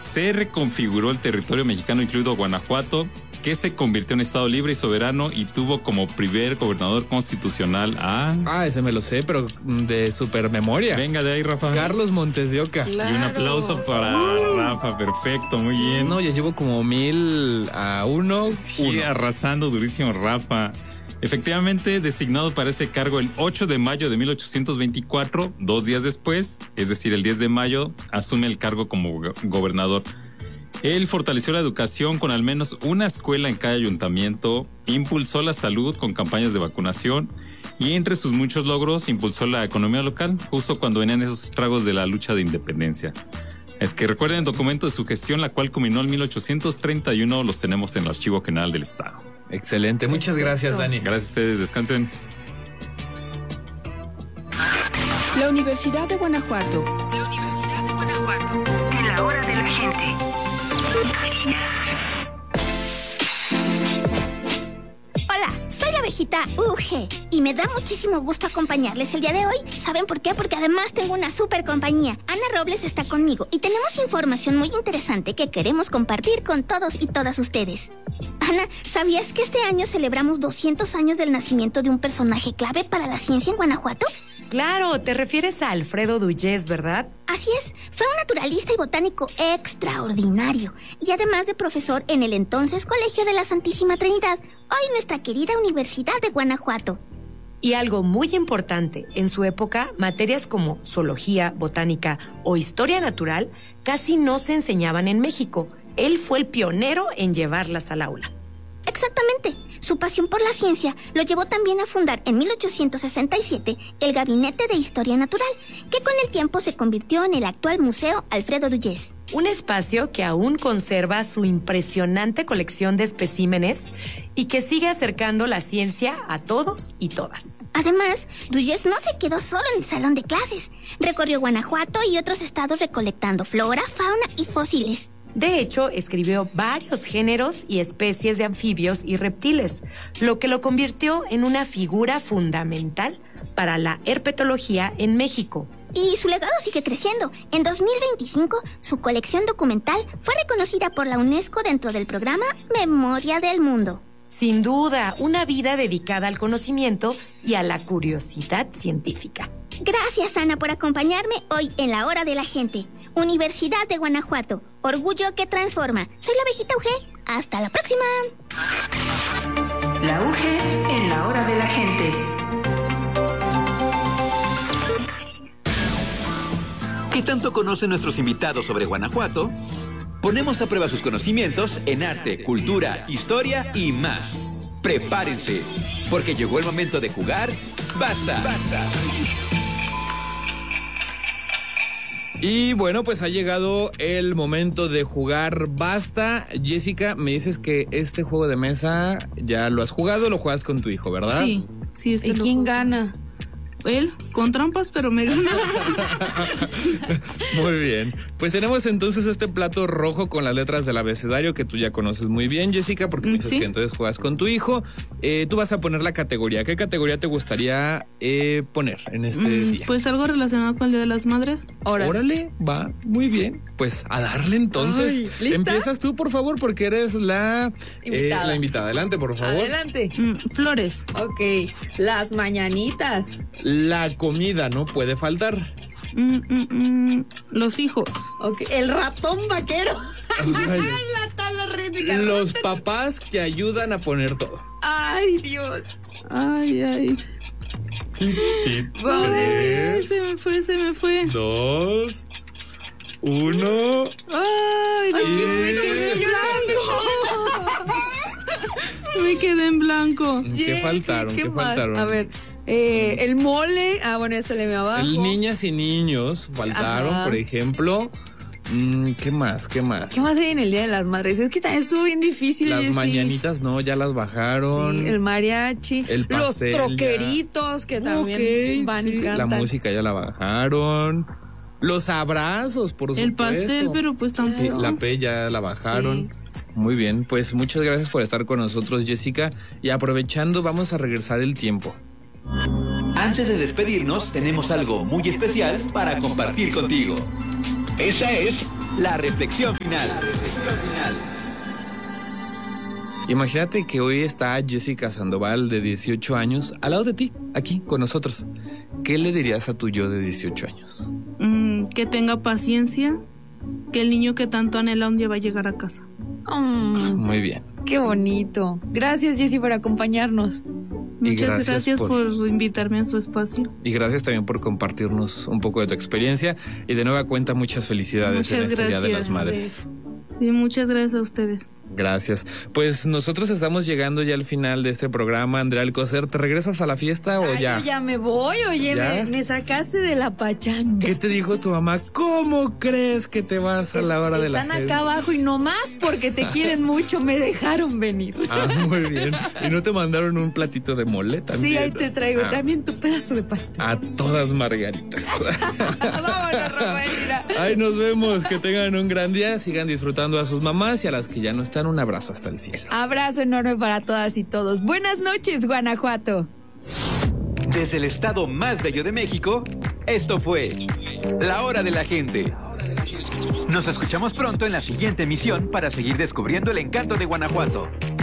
se reconfiguró el territorio mexicano, incluido Guanajuato, que se convirtió en estado libre y soberano y tuvo como primer gobernador constitucional a... ese me lo sé, pero de super memoria. Venga de ahí, Rafa. Carlos Montes de Oca. Claro. Y un aplauso para Rafa, perfecto, muy bien. No, ya llevo como 1000-1. Sí, arrasando durísimo, Rafa. Efectivamente, designado para ese cargo el 8 de mayo de 1824, 2 días después, es decir, el 10 de mayo, asume el cargo como gobernador. Él fortaleció la educación con al menos una escuela en cada ayuntamiento, impulsó la salud con campañas de vacunación y entre sus muchos logros impulsó la economía local, justo cuando venían esos estragos de la lucha de independencia. Es que recuerden el documento de su gestión, la cual culminó en 1831, los tenemos en el Archivo General del Estado. Excelente, muchas gracias, Dani. Gracias a ustedes, descansen. La Universidad de Guanajuato. En la hora de la gente. Hola, soy la abejita UG y me da muchísimo gusto acompañarles el día de hoy. ¿Saben por qué? Porque además tengo una super compañía. Ana Robles está conmigo y tenemos información muy interesante que queremos compartir con todos y todas ustedes. Ana, ¿sabías que este año celebramos 200 años del nacimiento de un personaje clave para la ciencia en Guanajuato? Claro, te refieres a Alfredo Duyes, ¿verdad? Así es, fue un naturalista y botánico extraordinario y además de profesor en el entonces Colegio de la Santísima Trinidad, hoy nuestra querida Universidad de Guanajuato. Y algo muy importante, en su época, materias como zoología, botánica o historia natural casi no se enseñaban en México. Él fue el pionero en llevarlas al aula. Exactamente. Su pasión por la ciencia lo llevó también a fundar en 1867 el Gabinete de Historia Natural, que con el tiempo se convirtió en el actual Museo Alfredo Duyes. Un espacio que aún conserva su impresionante colección de especímenes y que sigue acercando la ciencia a todos y todas. Además, Duyes no se quedó solo en el salón de clases. Recorrió Guanajuato y otros estados recolectando flora, fauna y fósiles. De hecho, escribió varios géneros y especies de anfibios y reptiles, lo que lo convirtió en una figura fundamental para la herpetología en México. Y su legado sigue creciendo. En 2025, su colección documental fue reconocida por la UNESCO dentro del programa Memoria del Mundo. Sin duda, una vida dedicada al conocimiento y a la curiosidad científica. Gracias, Ana, por acompañarme hoy en La Hora de la Gente. Universidad de Guanajuato, orgullo que transforma. Soy la abejita UG. Hasta la próxima. La UG en La Hora de la Gente. ¿Qué tanto conocen nuestros invitados sobre Guanajuato? Ponemos a prueba sus conocimientos en arte, cultura, historia y más. Prepárense, porque llegó el momento de jugar. ¡Basta! ¡Basta! Y bueno, pues ha llegado el momento de jugar Basta. Jessica, me dices que este juego de mesa ya lo has jugado, lo juegas con tu hijo, ¿verdad? Sí. ¿Y quién gana? Él, con trampas, pero me gana. Muy bien. Pues tenemos entonces este plato rojo con las letras del abecedario que tú ya conoces muy bien, Jessica, porque me dices que entonces juegas con tu hijo. Tú vas a poner la categoría. ¿Qué categoría te gustaría poner en este día? Pues algo relacionado con el Día de las Madres. Órale, va, muy bien. Pues a darle entonces. Ay, ¿lista? Empiezas tú, por favor, porque eres la invitada. Adelante, por favor. Adelante. Flores. Ok, las mañanitas. La comida no puede faltar. Los hijos. Ok, el ratón vaquero. Ay, la tabla rítmica. los papás que ayudan a poner todo. Ay, Dios. Ay. Tres, Se me fue. 2, 1. Ay, me quedé en blanco. Me quedé en blanco. ¿Qué faltaron? ¿Qué faltaron? A ver, el mole. Bueno, este le me abajo. Niñas y niños faltaron, por ejemplo. ¿Qué más? ¿Qué más hay en el Día de las Madres? Es que también estuvo bien difícil. Las mañanitas no, ya las bajaron. Sí, el mariachi. El pastel, los troqueritos que también van y cantan. La música ya la bajaron. Los abrazos, por supuesto. El pastel, pero pues tampoco. Sí, la P ya la bajaron. Sí. Muy bien, pues muchas gracias por estar con nosotros, Jessica. Y aprovechando, vamos a regresar el tiempo. Antes de despedirnos, tenemos algo muy especial para compartir contigo. Esa es La reflexión final. Imagínate que hoy está Jessica Sandoval, de 18 años, al lado de ti, aquí con nosotros. ¿Qué le dirías a tu yo de 18 años? Que tenga paciencia, que el niño que tanto anhela un día va a llegar a casa. Muy bien. Qué bonito. Gracias, Jessy, por acompañarnos. Muchas gracias por invitarme a su espacio. Y gracias también por compartirnos un poco de tu experiencia. Y de nueva cuenta, muchas felicidades en este Día de las Madres. Y muchas gracias a ustedes. Gracias. Pues nosotros estamos llegando ya al final de este programa. Andrea Alcocer, ¿te regresas a la fiesta o ya? Yo ya me voy, oye, me sacaste de la pachanga. ¿Qué te dijo tu mamá? ¿Cómo crees que te vas a la hora de la Están acá abajo y nomás porque te quieren mucho me dejaron venir. Ah, muy bien. ¿Y no te mandaron un platito de mole también? Sí, ahí te traigo también tu pedazo de pastel. A todas margaritas. Vámonos, Rafaelina. Ay, nos vemos. Que tengan un gran día. Sigan disfrutando a sus mamás y a las que ya no están, un abrazo hasta el cielo. Abrazo enorme para todas y todos. Buenas noches, Guanajuato. Desde el estado más bello de México, esto fue La Hora de la Gente. Nos escuchamos pronto en la siguiente emisión para seguir descubriendo el encanto de Guanajuato.